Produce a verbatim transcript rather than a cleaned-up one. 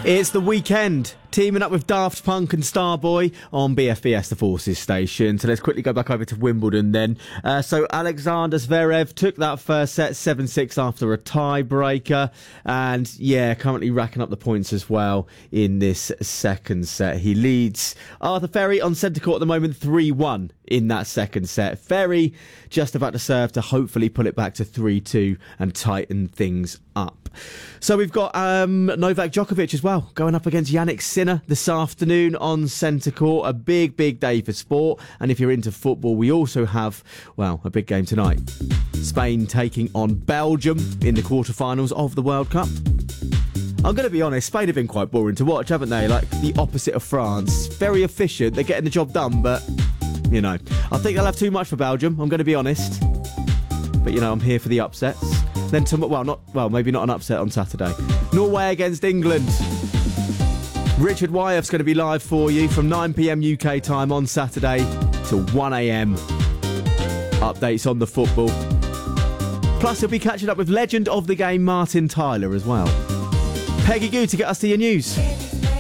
It's the weekend, teaming up with Daft Punk and Starboy on B F B S, the Forces station. So let's quickly go back over to Wimbledon then. Uh, so Alexander Zverev took that first set seven six after a tiebreaker. And yeah, currently racking up the points as well in this second set. He leads Arthur Ferry on centre court at the moment three one in that second set. Ferry just about to serve to hopefully pull it back to three two and tighten things up. So we've got um, Novak Djokovic as well going up against Yannick Sinner this afternoon on centre court. A big, big day for sport. And if you're into football, we also have, well, a big game tonight. Spain taking on Belgium in the quarterfinals of the World Cup. I'm going to be honest, Spain have been quite boring to watch, haven't they? Like the opposite of France. Very efficient, they're getting the job done, but, you know, I think they'll have too much for Belgium, I'm going to be honest. But, you know, I'm here for the upsets. Then, to, well, not well, maybe not an upset on Saturday. Norway against England. Richard Wyeth's going to be live for you from nine p m U K time on Saturday till one a m. Updates on the football. Plus, he'll be catching up with legend of the game Martin Tyler as well. Peggy Goo to get us to your news.